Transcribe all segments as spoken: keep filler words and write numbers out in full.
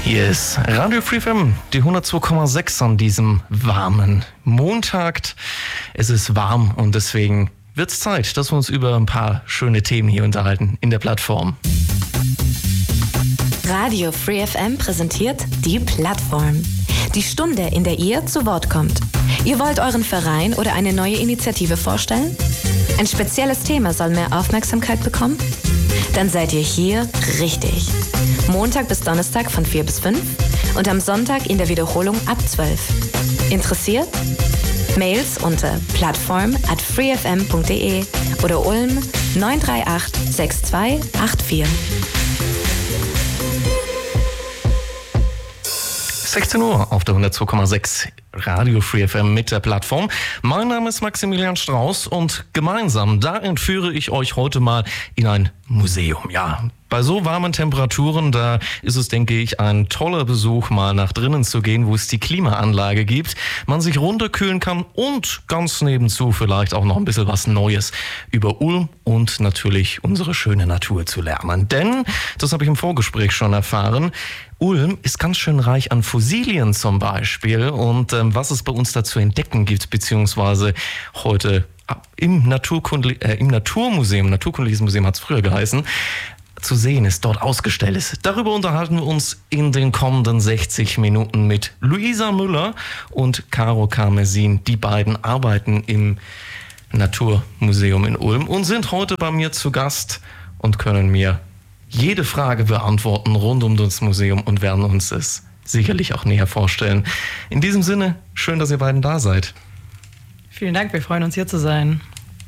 Hier ist Radio Free F M, die hundertzwei Komma sechs an diesem warmen Montag. Es ist warm und deswegen wird es Zeit, dass wir uns über ein paar schöne Themen hier unterhalten in der Plattform. Radio Free F M präsentiert die Plattform. Die Stunde, in der ihr zu Wort kommt. Ihr wollt euren Verein oder eine neue Initiative vorstellen? Ein spezielles Thema soll mehr Aufmerksamkeit bekommen? Dann seid ihr hier richtig. Montag bis Donnerstag von vier bis fünf und am Sonntag in der Wiederholung ab zwölf. Interessiert? Mails unter plattform at freefm punkt de oder Ulm neun drei acht sechs zwei acht vier. sechzehn Uhr auf der hundertzwei Komma sechs Radio Free F M mit der Plattform. Mein Name ist Maximilian Strauß und gemeinsam, da entführe ich euch heute mal in ein Museum. Ja, bei so warmen Temperaturen, da ist es, denke ich, ein toller Besuch, mal nach drinnen zu gehen, wo es die Klimaanlage gibt, man sich runterkühlen kann und ganz nebenzu vielleicht auch noch ein bisschen was Neues über Ulm und natürlich unsere schöne Natur zu lernen. Denn, das habe ich im Vorgespräch schon erfahren, Ulm ist ganz schön reich an Fossilien zum Beispiel und ähm, was es bei uns da zu entdecken gibt, beziehungsweise heute im, Naturkundli- äh, im Naturmuseum, Naturkundliches Museum hat es früher geheißen, zu sehen ist, dort ausgestellt ist. Darüber unterhalten wir uns in den kommenden sechzig Minuten mit Luisa Müller und Caro Karmesin. Die beiden arbeiten im Naturmuseum in Ulm und sind heute bei mir zu Gast und können mir jede Frage beantworten rund um das Museum und werden uns es sicherlich auch näher vorstellen. In diesem Sinne, schön, dass ihr beiden da seid. Vielen Dank, wir freuen uns hier zu sein.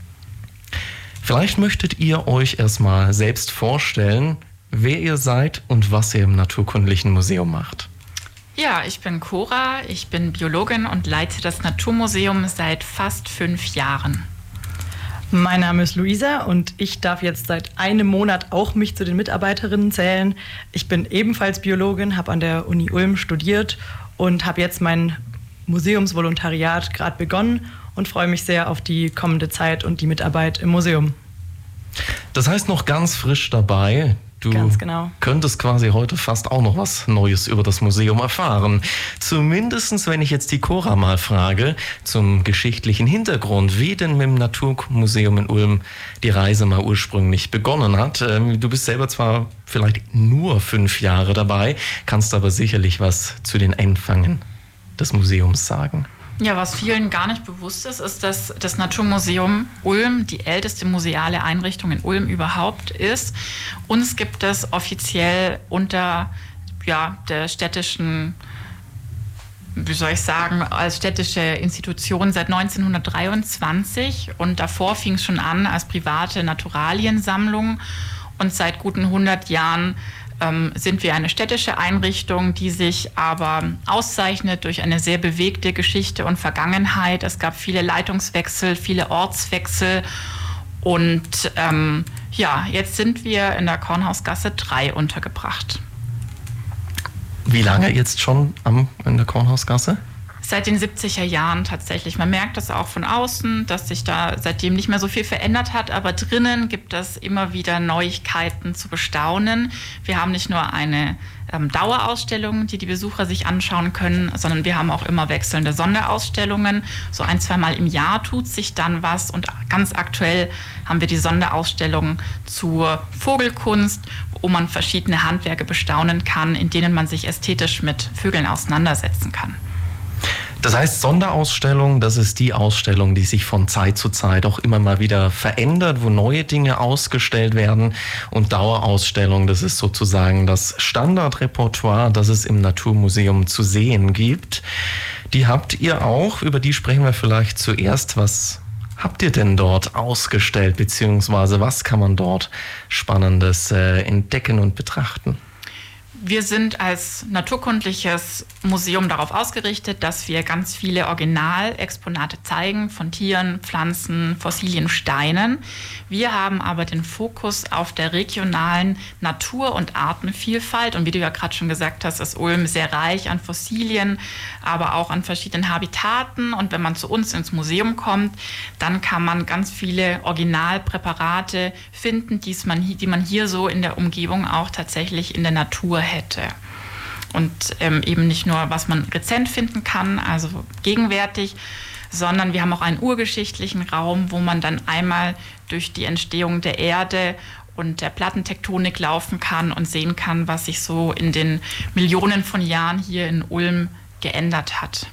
Vielleicht möchtet ihr euch erstmal selbst vorstellen, wer ihr seid und was ihr im Naturkundlichen Museum macht. Ja, ich bin Cora, ich bin Biologin und leite das Naturmuseum seit fast fünf Jahren. Mein Name ist Luisa und ich darf jetzt seit einem Monat auch mich zu den Mitarbeiterinnen zählen. Ich bin ebenfalls Biologin, habe an der Uni Ulm studiert und habe jetzt mein Museumsvolontariat gerade begonnen und freue mich sehr auf die kommende Zeit und die Mitarbeit im Museum. Das heißt, noch ganz frisch dabei. Du Ganz genau. könntest quasi heute fast auch noch was Neues über das Museum erfahren. Zumindestens, wenn ich jetzt die Cora mal frage, zum geschichtlichen Hintergrund, wie denn mit dem Naturmuseum in Ulm die Reise mal ursprünglich begonnen hat. Du bist selber zwar vielleicht nur fünf Jahre dabei, kannst aber sicherlich was zu den Anfängen des Museums sagen. Ja, was vielen gar nicht bewusst ist, ist, dass das Naturmuseum Ulm die älteste museale Einrichtung in Ulm überhaupt ist. Uns gibt es offiziell unter ja, der städtischen, wie soll ich sagen, als städtische Institution seit neunzehnhundertdreiundzwanzig und davor fing es schon an als private Naturaliensammlung und seit guten hundert Jahren Ähm, sind wir eine städtische Einrichtung, die sich aber auszeichnet durch eine sehr bewegte Geschichte und Vergangenheit. Es gab viele Leitungswechsel, viele Ortswechsel und ähm, ja, jetzt sind wir in der Kornhausgasse drei untergebracht. Wie lange jetzt schon am, in der Kornhausgasse? Seit den siebziger Jahren tatsächlich. Man merkt das auch von außen, dass sich da seitdem nicht mehr so viel verändert hat, aber drinnen gibt es immer wieder Neuigkeiten zu bestaunen. Wir haben nicht nur eine ähm, Dauerausstellung, die die Besucher sich anschauen können, sondern wir haben auch immer wechselnde Sonderausstellungen. So ein, zweimal im Jahr tut sich dann was und ganz aktuell haben wir die Sonderausstellung zur Vogelkunst, wo man verschiedene Handwerke bestaunen kann, in denen man sich ästhetisch mit Vögeln auseinandersetzen kann. Das heißt, Sonderausstellung, das ist die Ausstellung, die sich von Zeit zu Zeit auch immer mal wieder verändert, wo neue Dinge ausgestellt werden. Und Dauerausstellung, das ist sozusagen das Standardrepertoire, das es im Naturmuseum zu sehen gibt. Die habt ihr auch, über die sprechen wir vielleicht zuerst. Was habt ihr denn dort ausgestellt, beziehungsweise was kann man dort Spannendes äh, entdecken und betrachten? Wir sind als naturkundliches Museum darauf ausgerichtet, dass wir ganz viele Originalexponate zeigen von Tieren, Pflanzen, Fossilien, Steinen. Wir haben aber den Fokus auf der regionalen Natur- und Artenvielfalt. Und wie du ja gerade schon gesagt hast, ist Ulm sehr reich an Fossilien, aber auch an verschiedenen Habitaten. Und wenn man zu uns ins Museum kommt, dann kann man ganz viele Originalpräparate finden, die man, die man hier so in der Umgebung auch tatsächlich in der Natur hätte. und ähm, eben nicht nur, was man rezent finden kann, also gegenwärtig, sondern wir haben auch einen urgeschichtlichen Raum, wo man dann einmal durch die Entstehung der Erde und der Plattentektonik laufen kann und sehen kann, was sich so in den Millionen von Jahren hier in Ulm geändert hat.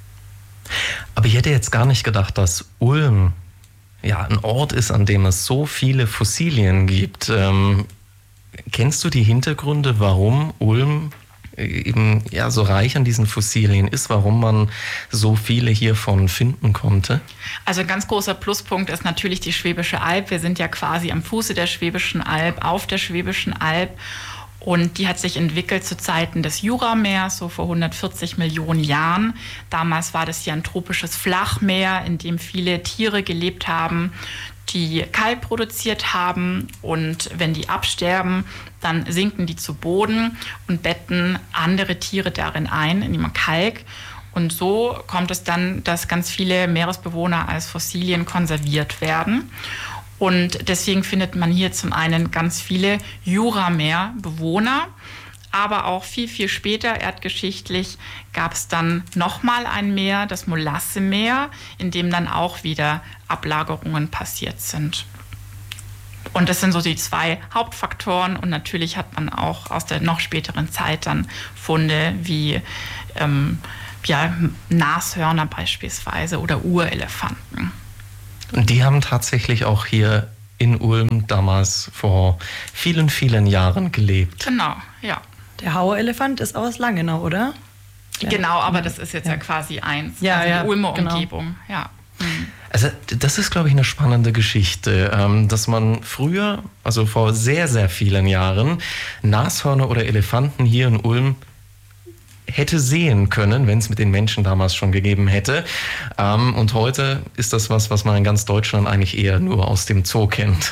Aber ich hätte jetzt gar nicht gedacht, dass Ulm ja ein Ort ist, an dem es so viele Fossilien gibt. Ähm, kennst du die Hintergründe, warum Ulm eben ja so reich an diesen Fossilien ist, warum man so viele hiervon finden konnte? Also ein ganz großer Pluspunkt ist natürlich die Schwäbische Alb. Wir sind ja quasi am Fuße der Schwäbischen Alb, auf der Schwäbischen Alb. Und die hat sich entwickelt zu Zeiten des Jurameers, so vor hundertvierzig Millionen Jahren. Damals war das ja ein tropisches Flachmeer, in dem viele Tiere gelebt haben, die Kalk produziert haben. Und wenn die absterben, dann sinken die zu Boden und betten andere Tiere darin ein, in dem Kalk. Und so kommt es dann, dass ganz viele Meeresbewohner als Fossilien konserviert werden. Und deswegen findet man hier zum einen ganz viele Jurameer-Bewohner, aber auch viel, viel später, erdgeschichtlich, gab es dann nochmal ein Meer, das Molassemeer, in dem dann auch wieder Ablagerungen passiert sind. Und das sind so die zwei Hauptfaktoren. Und natürlich hat man auch aus der noch späteren Zeit dann Funde wie ähm, ja, Nashörner beispielsweise oder Urelefanten. Und die haben tatsächlich auch hier in Ulm damals vor vielen, vielen Jahren gelebt. Genau, ja. Der Hauerelefant ist aus Langenau, oder? Ja. Genau, aber das ist jetzt ja, ja quasi eins. Ja, also ja, die Ulmer genau. Umgebung, ja. Mhm. Also das ist, glaube ich, eine spannende Geschichte, dass man früher, also vor sehr, sehr vielen Jahren, Nashörner oder Elefanten hier in Ulm hätte sehen können, wenn es mit den Menschen damals schon gegeben hätte. Ähm, und heute ist das was, was man in ganz Deutschland eigentlich eher nur aus dem Zoo kennt.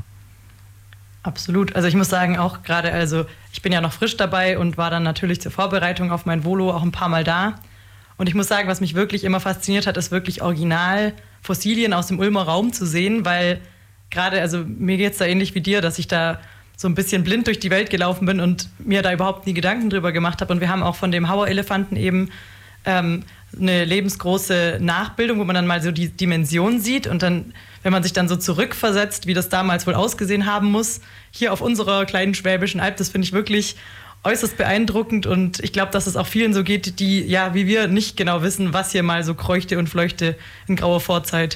Absolut. Also ich muss sagen, auch gerade, also ich bin ja noch frisch dabei und war dann natürlich zur Vorbereitung auf mein Volo auch ein paar Mal da. Und ich muss sagen, was mich wirklich immer fasziniert hat, ist wirklich original Fossilien aus dem Ulmer Raum zu sehen, weil gerade, also mir geht es da ähnlich wie dir, dass ich da so ein bisschen blind durch die Welt gelaufen bin und mir da überhaupt nie Gedanken drüber gemacht habe. Und wir haben auch von dem Hauerelefanten eben ähm, eine lebensgroße Nachbildung, wo man dann mal so die Dimension sieht und dann, wenn man sich dann so zurückversetzt, wie das damals wohl ausgesehen haben muss, hier auf unserer kleinen Schwäbischen Alb, das finde ich wirklich äußerst beeindruckend und ich glaube, dass es auch vielen so geht, die, ja, wie wir, nicht genau wissen, was hier mal so kreuchte und fleuchte in grauer Vorzeit.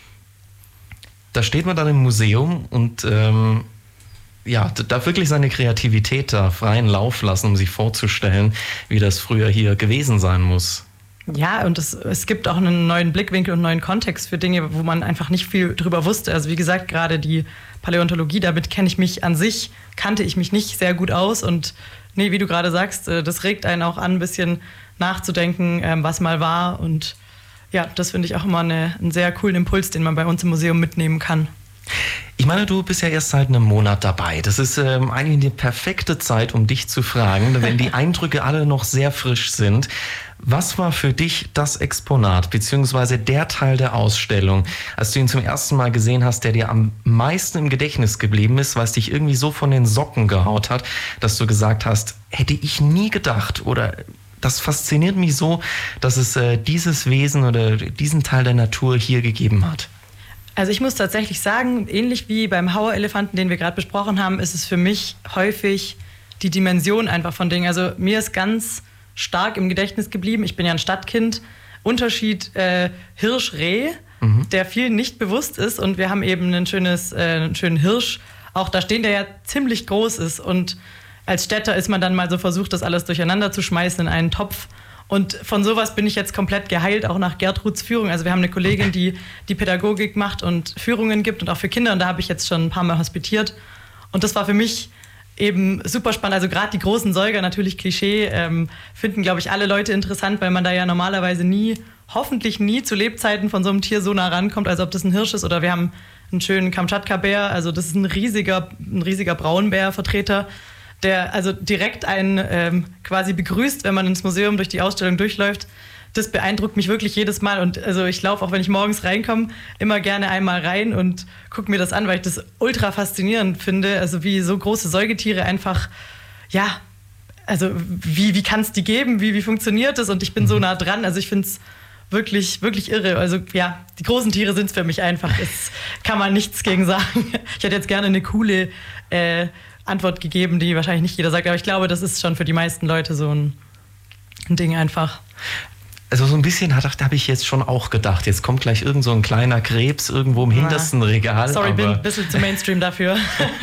Da steht man dann im Museum und ähm ja, darf wirklich seine Kreativität da freien Lauf lassen, um sich vorzustellen, wie das früher hier gewesen sein muss. Ja, und es, es gibt auch einen neuen Blickwinkel und einen neuen Kontext für Dinge, wo man einfach nicht viel drüber wusste. Also wie gesagt, gerade die Paläontologie, damit kenne ich mich an sich, kannte ich mich nicht sehr gut aus. Und nee, wie du gerade sagst, das regt einen auch an, ein bisschen nachzudenken, was mal war. Und ja, das finde ich auch immer eine, einen sehr coolen Impuls, den man bei uns im Museum mitnehmen kann. Ich meine, du bist ja erst seit einem Monat dabei. Das ist ähm, eigentlich die perfekte Zeit, um dich zu fragen, wenn die Eindrücke alle noch sehr frisch sind. Was war für dich das Exponat, beziehungsweise der Teil der Ausstellung, als du ihn zum ersten Mal gesehen hast, der dir am meisten im Gedächtnis geblieben ist, weil es dich irgendwie so von den Socken gehaut hat, dass du gesagt hast, hätte ich nie gedacht oder das fasziniert mich so, dass es äh, dieses Wesen oder diesen Teil der Natur hier gegeben hat? Also ich muss tatsächlich sagen, ähnlich wie beim Hauerelefanten, den wir gerade besprochen haben, ist es für mich häufig die Dimension einfach von Dingen. Also mir ist ganz stark im Gedächtnis geblieben, ich bin ja ein Stadtkind, Unterschied äh, Hirsch-Reh, mhm. der vielen nicht bewusst ist. Und wir haben eben ein schönes, äh, einen schönen Hirsch, auch da stehen, der ja ziemlich groß ist. Und als Städter ist man dann mal so versucht, das alles durcheinander zu schmeißen in einen Topf. Und von sowas bin ich jetzt komplett geheilt, auch nach Gertruds Führung. Also wir haben eine Kollegin, die die Pädagogik macht und Führungen gibt und auch für Kinder. Und da habe ich jetzt schon ein paar Mal hospitiert. Und das war für mich eben super spannend. Also gerade die großen Säuger, natürlich Klischee, ähm, finden, glaube ich, alle Leute interessant, weil man da ja normalerweise nie, hoffentlich nie zu Lebzeiten von so einem Tier so nah rankommt. Also ob das ein Hirsch ist oder wir haben einen schönen Kamtschatka-Bär. Also das ist ein riesiger, ein riesiger Braunbär-Vertreter, der also direkt einen ähm, quasi begrüßt, wenn man ins Museum durch die Ausstellung durchläuft. Das beeindruckt mich wirklich jedes Mal. Und also ich laufe, auch wenn ich morgens reinkomme, immer gerne einmal rein und gucke mir das an, weil ich das ultra faszinierend finde. Also wie so große Säugetiere einfach, ja, also wie, wie kann es die geben, wie, wie funktioniert das? Und ich bin so nah dran, also ich finde es wirklich, wirklich irre. Also ja, die großen Tiere sind es für mich einfach, es kann man nichts gegen sagen. Ich hätte jetzt gerne eine coole äh, Antwort gegeben, die wahrscheinlich nicht jeder sagt, aber ich glaube, das ist schon für die meisten Leute so ein, ein Ding einfach. Also so ein bisschen habe ich jetzt schon auch gedacht, jetzt kommt gleich irgend so ein kleiner Krebs irgendwo im hintersten Regal. Sorry, aber bin ein bisschen zu Mainstream dafür.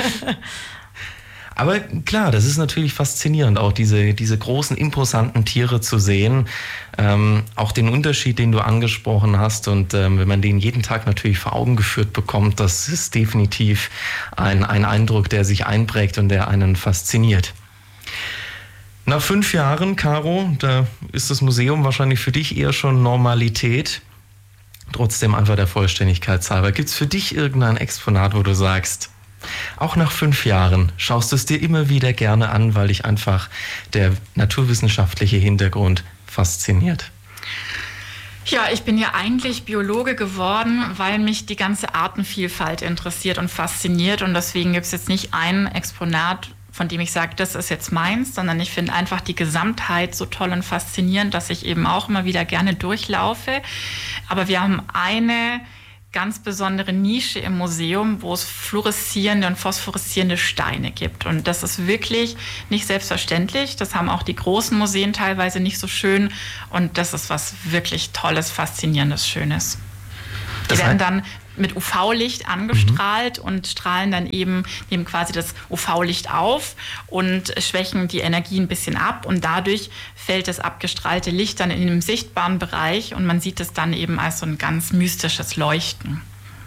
Aber klar, das ist natürlich faszinierend, auch diese, diese großen, imposanten Tiere zu sehen. Ähm, auch den Unterschied, den du angesprochen hast. Und ähm, wenn man den jeden Tag natürlich vor Augen geführt bekommt, das ist definitiv ein, ein Eindruck, der sich einprägt und der einen fasziniert. Nach fünf Jahren, Caro, da ist das Museum wahrscheinlich für dich eher schon Normalität. Trotzdem einfach der Vollständigkeit halber. Gibt es für dich irgendein Exponat, wo du sagst, auch nach fünf Jahren schaust du es dir immer wieder gerne an, weil dich einfach der naturwissenschaftliche Hintergrund fasziniert? Ja, ich bin ja eigentlich Biologe geworden, weil mich die ganze Artenvielfalt interessiert und fasziniert. Und deswegen gibt es jetzt nicht ein Exponat, von dem ich sage, das ist jetzt meins, sondern ich finde einfach die Gesamtheit so toll und faszinierend, dass ich eben auch immer wieder gerne durchlaufe. Aber wir haben eine ganz besondere Nische im Museum, wo es fluoreszierende und phosphoreszierende Steine gibt. Und das ist wirklich nicht selbstverständlich. Das haben auch die großen Museen teilweise nicht so schön. Und das ist was wirklich Tolles, Faszinierendes, Schönes. Die werden dann mit U V-Licht angestrahlt mhm. und strahlen dann eben, nehmen quasi das U V-Licht auf und schwächen die Energie ein bisschen ab. Und dadurch fällt das abgestrahlte Licht dann in einem sichtbaren Bereich und man sieht es dann eben als so ein ganz mystisches Leuchten.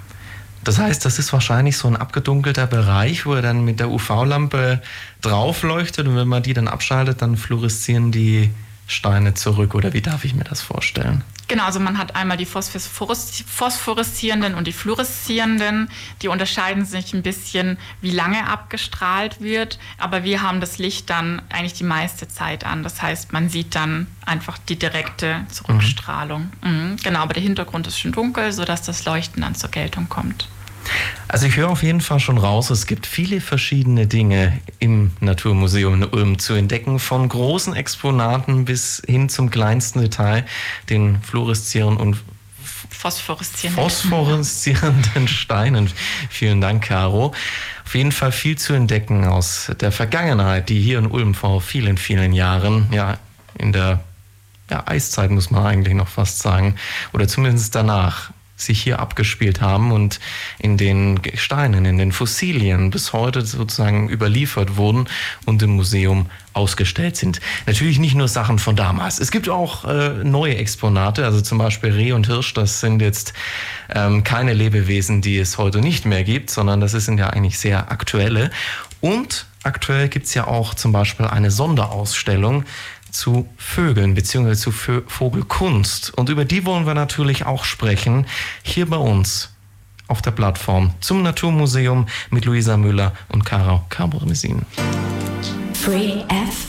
Das heißt, das ist wahrscheinlich so ein abgedunkelter Bereich, wo er dann mit der U V-Lampe drauf leuchtet und wenn man die dann abschaltet, dann fluoreszieren die Steine zurück. Oder wie darf ich mir das vorstellen? Genau, also man hat einmal die phosphoreszierenden und die fluoreszierenden. Die unterscheiden sich ein bisschen, wie lange abgestrahlt wird. Aber wir haben das Licht dann eigentlich die meiste Zeit an. Das heißt, man sieht dann einfach die direkte Zurückstrahlung. Mhm. Mhm, genau, aber der Hintergrund ist schön dunkel, sodass das Leuchten dann zur Geltung kommt. Also ich höre auf jeden Fall schon raus, es gibt viele verschiedene Dinge im Naturmuseum in Ulm zu entdecken, von großen Exponaten bis hin zum kleinsten Detail, den fluoreszierenden und phosphoreszierenden, phosphoreszierenden Steinen. Vielen Dank, Caro. Auf jeden Fall viel zu entdecken aus der Vergangenheit, die hier in Ulm vor vielen, vielen Jahren, ja, in der ja, Eiszeit muss man eigentlich noch fast sagen, oder zumindest danach, sich hier abgespielt haben und in den Steinen, in den Fossilien bis heute sozusagen überliefert wurden und im Museum ausgestellt sind. Natürlich nicht nur Sachen von damals. Es gibt auch äh, neue Exponate, also zum Beispiel Reh und Hirsch, das sind jetzt ähm, keine Lebewesen, die es heute nicht mehr gibt, sondern das sind ja eigentlich sehr aktuelle. Und aktuell gibt es ja auch zum Beispiel eine Sonderausstellung zu Vögeln bzw. zu Vogelkunst. Und über die wollen wir natürlich auch sprechen, hier bei uns auf der Plattform zum Naturmuseum mit Luisa Müller und Caro Carbonesin. Free F